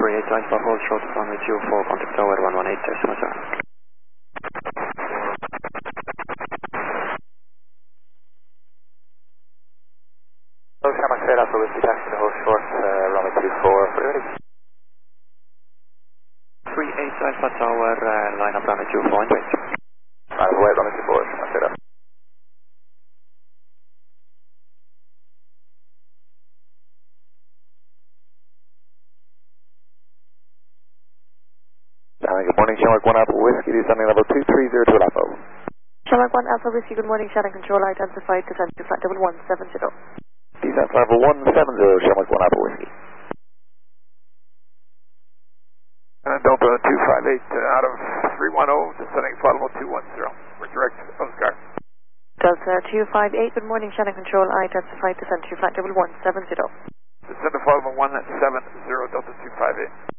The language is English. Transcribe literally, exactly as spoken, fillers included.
three eight Alpha, hold short of runway two four, contact tower one one eight, decimal seven. Hello, Shamrock straight Alpha, whiskey taxi to hold short, uh, runway two four, ready? three eight Alpha Tower, uh, line up runway two four, and wait. Alpha, wait, runway two four, Shamrock straight Alpha. Good morning, Shamrock one Alpha Whiskey, descending level two three zero to Alpha. Shamrock one Alpha Whiskey, good morning, Shannon Control, identified, descent to flight level one seven zero. Descent level one seven zero, Shamrock one Alpha Whiskey. And Delta two five eight uh, out of three one zero, descending flight level two one zero. We're direct, Oscar. Delta two five eight, good morning, Shannon Control, identified, descent to flight level one seven zero. Descend to flight level one seven zero, Delta two five eight.